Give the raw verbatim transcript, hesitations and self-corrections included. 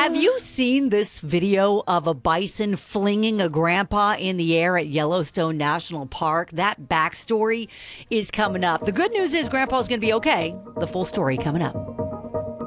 Have you seen this video of a bison flinging a grandpa in the air at Yellowstone National Park? That backstory is coming up. The good news is grandpa's going to be okay. The full story coming up.